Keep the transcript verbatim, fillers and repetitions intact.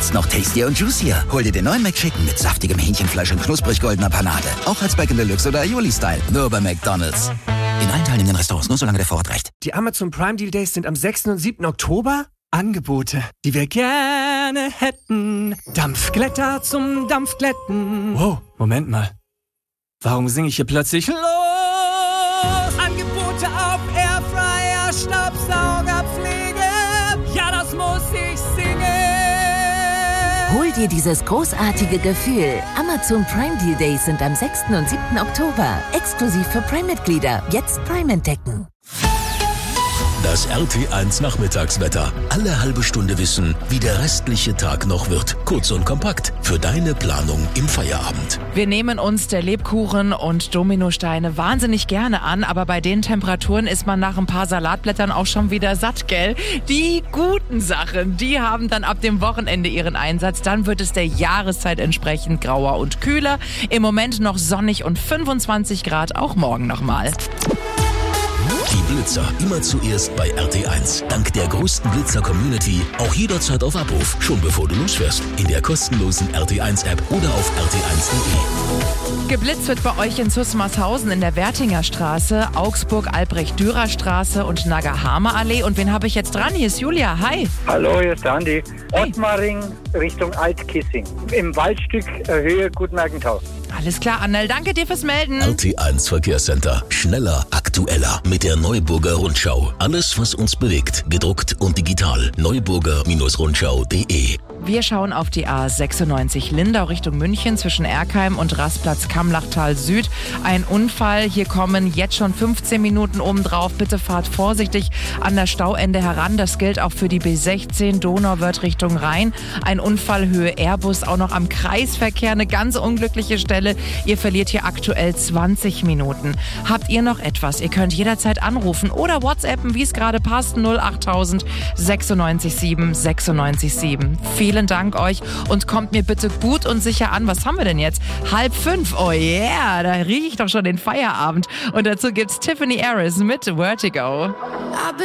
Jetzt noch tastier und juicier. Hol dir den neuen McChicken mit saftigem Hähnchenfleisch und knusprig goldener Panade. Auch als Bacon Deluxe oder Aioli-Style. Nur bei McDonald's. In allen teilnehmenden Restaurants, nur solange der Vorrat reicht. Die Amazon Prime Deal Days sind am sechsten und siebten Oktober. Angebote, die wir gerne hätten. Dampfglätter zum Dampfglätten. Wow, Moment mal. Warum singe ich hier plötzlich los? Angebote auf Airfryer, Staubsaugerpflege. Ja, das muss ich singen. Hol dir dieses großartige Gefühl. Amazon Prime Deal Days sind am sechsten und siebten Oktober. Exklusiv für Prime-Mitglieder. Jetzt Prime entdecken. Das R T eins Nachmittagswetter. Alle halbe Stunde wissen, wie der restliche Tag noch wird. Kurz und kompakt für deine Planung im Feierabend. Wir nehmen uns der Lebkuchen und Dominosteine wahnsinnig gerne an, aber bei den Temperaturen ist man nach ein paar Salatblättern auch schon wieder satt, gell? Die guten Sachen, die haben dann ab dem Wochenende ihren Einsatz. Dann wird es der Jahreszeit entsprechend grauer und kühler. Im Moment noch sonnig und fünfundzwanzig Grad, auch morgen nochmal. Die Blitzer immer zuerst bei R T eins. Dank der größten Blitzer-Community auch jederzeit auf Abruf. Schon bevor du losfährst. In der kostenlosen R T eins App oder auf r t eins punkt de. Geblitzt wird bei euch in Zusmarshausen in der Wertinger Straße, Augsburg Albrecht-Dürer-Straße und Nagahama-Allee. Und wen habe ich jetzt dran? Hier ist Julia. Hi. Hallo, hier ist der Andi. Ottmaring Richtung Altkissing. Im Waldstück Höhe Gutmergenthau. Alles klar, Annel. Danke dir fürs Melden. R T eins Verkehrscenter. Schneller, aktueller. Mit der Neuburger Rundschau. Alles, was uns bewegt. Gedruckt und digital. neuburger Rundschau punkt de. Wir schauen auf die A sechsundneunzig Lindau Richtung München zwischen Erkheim und Rastplatz Kamlachtal Süd. Ein Unfall. Hier kommen jetzt schon fünfzehn Minuten obendrauf. Bitte fahrt vorsichtig an das Stauende heran. Das gilt auch für die B sechzehn Donauwörth Richtung Rhein. Ein Unfall Höhe Airbus auch noch am Kreisverkehr. Eine ganz unglückliche Stelle. Ihr verliert hier aktuell zwanzig Minuten. Habt ihr noch etwas? Ihr könnt jederzeit anrufen oder WhatsAppen, wie es gerade passt. null achttausend sechsundneunzig sieben sechsundneunzig sieben. Vielen Dank euch und kommt mir bitte gut und sicher an. Was haben wir denn jetzt? Halb fünf. Oh yeah, da rieche ich doch schon den Feierabend. Und dazu gibt's Tiffany Harris mit Vertigo.